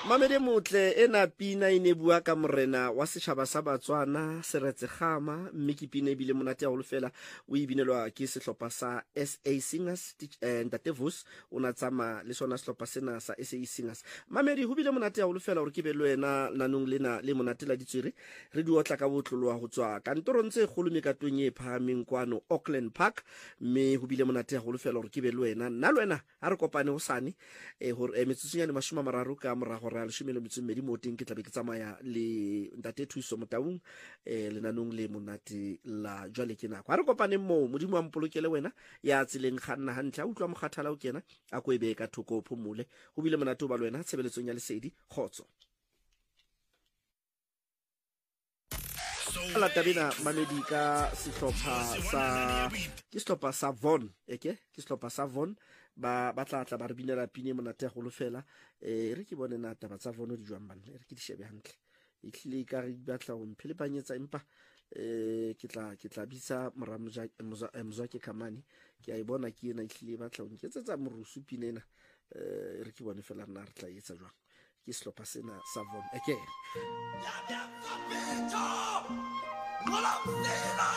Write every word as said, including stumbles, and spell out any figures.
Mamedi motle ena pina ine bua ka morena wa setšhaba sa Batswana Seretsegama mme ke pina ebile monate ya go lefela o ibinelwa ke sehlopha sa S A Singers Ntate Vos o na tsama le sona sehlopha sena sa S A Singers. Mamedi ho bile monate ya go lefela gore ke be le wena nanong lena le monate la ditswiri re di otla ka botloloa go tswa kantorong tse kgolo mekatong e phahameng kwano Auckland Park mme ho bile monate ya go lefela gore ke be le wena nna le wena ha re kopane ho sane e gore metsutsanyane mashome a mararo ka morago ra le shumelo metsumedi mo teng ke tla be ke tsamaya le Ntate Thuso Motaung eh lenanong le monate la jwale ke nako ha re kopane mo modimo wa mpolokele wena ya tsileng kganna hantle a utlwa mokgathala o kena a ko ebe ka thoko phomole ho bile monate o ba le wena tshebeletsong ya lesedi khotso la tabina Mamedi ka sehlopha sa ke sehlopha sa Von eke ke sehlopha sa Von ba batla tla ba re binela pine monate go lofela eh re ke bone na taba tsa Von di jwang bana re ke di shebe hantle e tlile ka re batla go mphelepanyetsa empa eh ke tla ke tla bitsa moramoja Mzwake Kamani ke a e bona ke ena e tlile batla go nketsetsa morusu pinena eh re ke bone fela rena re tla etsa jwang ke sehlopha sena sa Von eke